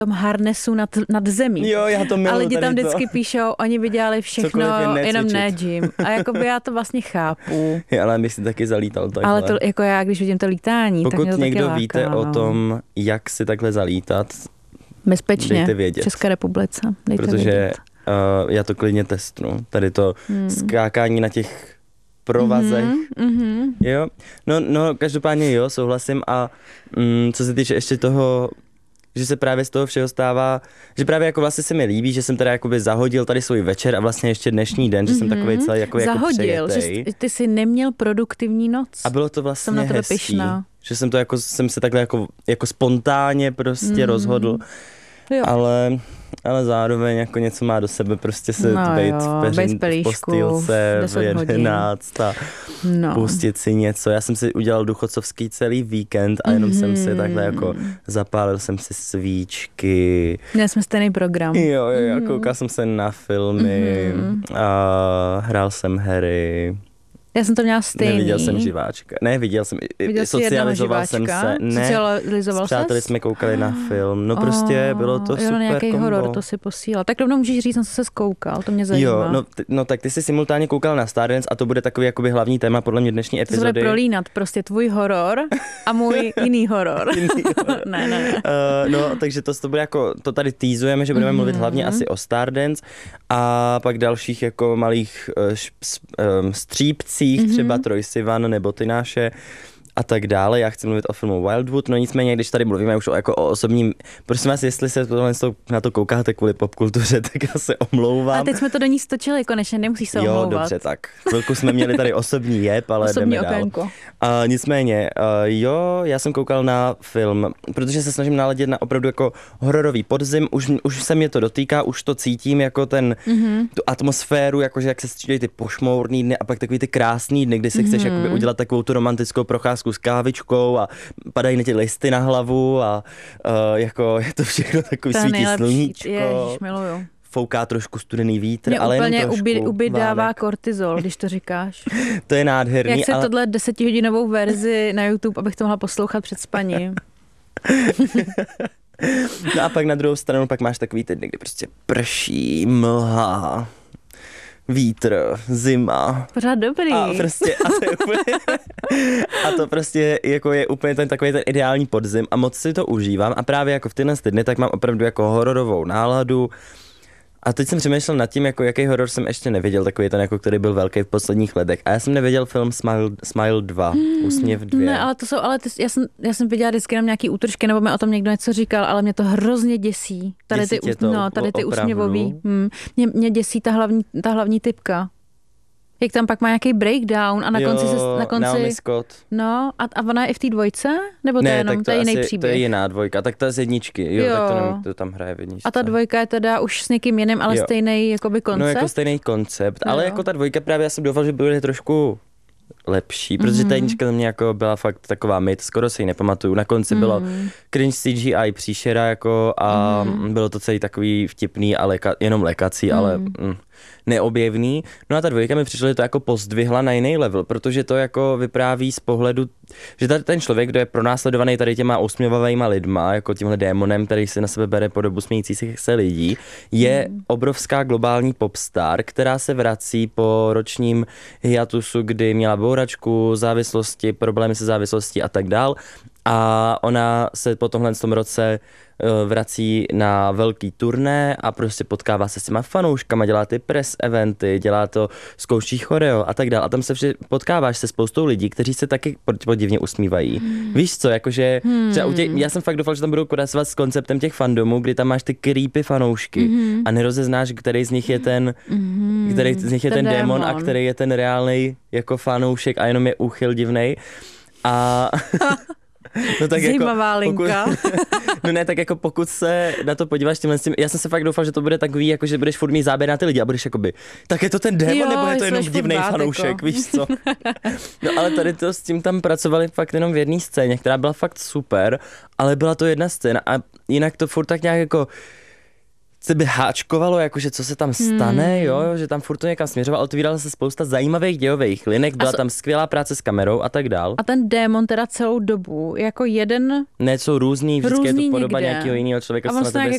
tom harnesu nad zemí. Jo, já to miluji. A lidi tam to. vždycky píšou, oni by dělali všechno, jenom ne gym. A jakoby já to vlastně chápu. Ale my si taky zalítal takhle. Ale to jako já, když vidím to lítání, pokud tak mě to někdo taky víte láká, o tom, jak si takhle zalítat, bezpečně dejte vědět. v České republice. Dejte protože vědět. Já to klidně testnu. Tady to skákání na těch provazech. Jo? No, každopádně jo, souhlasím. A co se týče ještě toho, že se právě z toho všeho stává, že právě jako vlastně se mi líbí, že jsem teda jakoby zahodil tady svůj večer a vlastně ještě dnešní den, že jsem takový celý jako zahodil, přejetej. Že ty jsi neměl produktivní noc. A bylo to vlastně jsem na tebe hezký, pyšná. že jsem to jsem se takhle jako spontánně prostě rozhodl. Jo. Ale zároveň jako něco má do sebe, prostě se být v postýlce v 11 a pustit si něco. Já jsem si udělal důchodcovský celý víkend a jenom jsem si takhle jako zapálil jsem si svíčky. Měli jsme stejný program. Jo, koukal jsem se na filmy a hrál jsem hry. Já jsem to měla stejný. Neviděl jsem živáčka. Ne, viděl jsem. Socializoval jsem se. Ne, socializoval s přáteli jsme koukali na film. No prostě bylo to super nějaký kombo. horor, to si posílal. Tak rovnou můžeš říct, na co se skoukal, to mě zajímá. Jo, no tak ty jsi simultánně koukal na Stardance a to bude takový jakoby hlavní téma podle mě dnešní epizody. To bude prolínat, prostě tvůj horor a můj jiný horor. Ne. No, takže to bude jako, to tady teasujeme, že budeme mluvit hlavně asi o Stardance a pak dalších jako malých střípcích, třeba Troye Sivan nebo Tináše a tak dále. Já chci mluvit o filmu Wildwood, no nicméně, když tady mluvíme už o osobním, prosím vás, jestli se na to koukáte kvůli popkultuře, tak já se omlouvám. A teď jsme to do ní stočili konečně, nemusíš se omlouvat. Jo, dobře, tak. Chvilku jsme měli tady osobní jeb, ale osobní jdeme okénko. dál. Nicméně, já jsem koukal na film, protože se snažím naladit na opravdu jako hororový podzim, už se mě to dotýká, už to cítím jako tu atmosféru, jakože jak se střídají ty pošmourný dny a pak takový ty krásný dny, kdy si chceš jakoby udělat takovou tu romantickou procházku s kávičkou a padají na ty listy na hlavu a jako je to všechno takový svítí sluníčko. Ježiš, miluju. Fouká trošku studený vítr, mě ale úplně jenom trošku ubydává kortizol, když to říkáš. To je nádherný. Jak se tohle 10hodinovou verzi na YouTube, abych to mohla poslouchat před spaním. No a pak na druhou stranu pak máš takový ty dny, kdy prostě prší, mlha, vítr, zima. Pořád dobrý. A to prostě jako je úplně takový ten ideální podzim a moc si to užívám a právě jako v tyhle dny tak mám opravdu jako hororovou náladu. A teď jsem přemýšlel nad tím, jako jaký horor jsem ještě neviděl, takový ten, jako, který byl velký v posledních letech. A já jsem neviděl film Smile 2, Úsměv 2. Ne, ale já jsem viděla vždycky jenom nějaký útržky, nebo mi o tom někdo něco říkal, ale mě to hrozně děsí. Tady ty úsměvový. Mě děsí ta hlavní typka. Jak tam pak má nějaký breakdown a na konci Naomi Scott. No, a ona je i v té dvojce? Nebo to je jenom, to je jiný příběh? To je jiná dvojka, tak to je z jedničky, jo. Tak to nevím, to tam hraje v jedničce. A ta dvojka je teda už s někým jiným, ale stejný jakoby koncept? No jako stejný koncept, ale jako ta dvojka právě já jsem doufal, že bude trošku lepší, protože ta jednička za mě jako byla fakt taková myt, skoro si ji nepamatuju. Na konci bylo cringe CGI příšera jako a bylo to celý takový vtipný a jenom lékací, ale neobjevný. No a ta dvojka mi přišla, že to jako pozdvihla na jiný level, protože to jako vypráví z pohledu, že ten člověk, kdo je pronásledovaný tady těma usměvavýma lidma, jako tímhle démonem, který si na sebe bere podobu smějících se lidí, je obrovská globální popstar, která se vrací po ročním hiatusu, kdy měla bouračku, závislosti, problémy se závislostí a tak dál. A ona se po tomhle roce vrací na velký turné a prostě potkává se s těma fanouškama, dělá ty press eventy, dělá to, zkouší choreo a tak dále. A tam se potkáváš se spoustou lidí, kteří se taky podivně usmívají. Víš co, jakože já jsem fakt doufal, že tam budou korasovat s konceptem těch fandomů, kdy tam máš ty creepy fanoušky a nerozeznáš, který z nich je ten démon a který je ten reálnej jako fanoušek a jenom je úchyl divnej. A no tak zajímavá linka. No ne, tak jako pokud se na to podíváš tímhle s tím, já jsem se fakt doufal, že to bude takový, jako že budeš furt mít záběr na ty lidi a budeš jakoby, tak je to ten démon, nebo je to jenom divnej fanoušek, jako. Víš co? No ale tady to s tím tam pracovali fakt jenom v jedné scéně, která byla fakt super, ale byla to jedna scéna a jinak to furt tak nějak jako sebe háčkovalo, jakože co se tam stane, jo, že tam furt to někam směřoval, otvírala se spousta zajímavých dějových linek, byla tam skvělá práce s kamerou a tak dál. A ten démon teda celou dobu, jako jeden... Ne, jsou různý, vždycky je to podoba nějakého jiného člověka, a on se